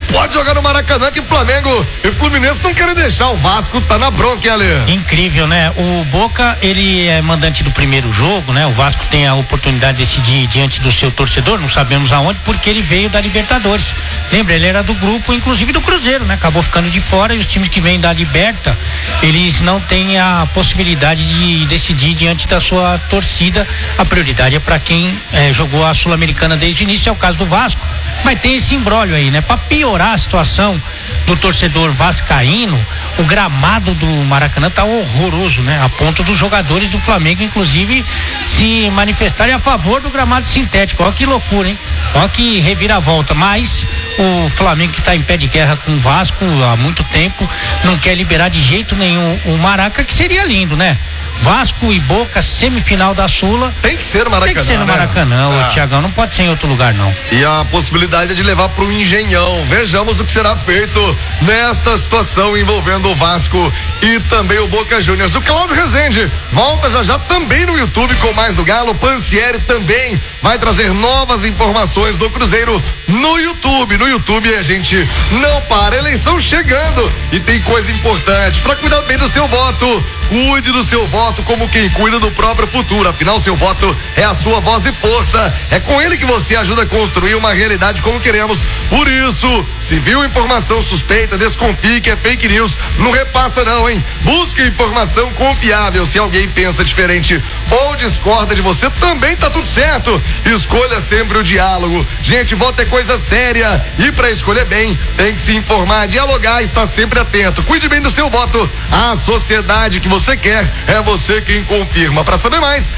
pode jogar no Maracanã, que Flamengo e Fluminense não querem deixar. O Vasco tá na bronca, hein, Ale? Incrível, né? O Boca, ele é mandante do primeiro jogo, né? O Vasco tem a oportunidade de decidir diante do seu torcedor, não sabemos aonde, porque ele veio da Libertadores. Lembra, ele era do grupo, inclusive do Cruzeiro, né? Acabou ficando de fora, e os times que vêm da Liberta, eles não têm a possibilidade de decidir diante da sua torcida. A prioridade é para quem jogou a Sul-Americana desde o início, é o caso do Vasco. Mas tem esse imbróglio aí, né? Para piorar a situação do torcedor vascaíno, o gramado do Maracanã tá horroroso, né? A ponto dos jogadores do Flamengo, inclusive, se manifestarem a favor do gramado sintético. Olha que loucura, hein? Olha que reviravolta. Mas o Flamengo, que tá em pé de guerra com o Vasco há muito tempo, não quer liberar de jeito nenhum o Maraca, que seria lindo, né? Vasco e Boca, semifinal da Sula. Tem que ser no Maracanã. Tem que ser no Maracanã, né? Tiagão, não pode ser em outro lugar, não. E a possibilidade é de levar pro Engenhão. Vejamos o que será feito nesta situação envolvendo o Vasco e também o Boca Juniors. O Cláudio Rezende volta já também no YouTube com mais do Galo. Pansieri também vai trazer novas informações do Cruzeiro no YouTube. No YouTube a gente não para. Eleição chegando e tem coisa importante para cuidar bem do seu voto. Cuide do seu voto como quem cuida do próprio futuro. Afinal, seu voto é a sua voz e força. É com ele que você ajuda a construir uma realidade como queremos. Por isso, se viu informação suspeita, desconfie que é fake news. Não repassa não, hein? Busque informação confiável. Se alguém pensa diferente ou discorda de você, também tá tudo certo. Escolha sempre o diálogo. Gente, voto é coisa séria. E para escolher bem, tem que se informar, dialogar, estar sempre atento. Cuide bem do seu voto. A sociedade que você quer, é você quem confirma. Para saber mais,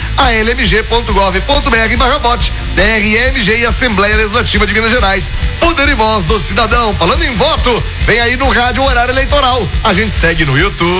almg.gov.br/vote, DRMG e Assembleia Legislativa de Minas Gerais. Poder e voz do cidadão. Falando em voto, vem aí no rádio horário eleitoral. A gente segue no YouTube.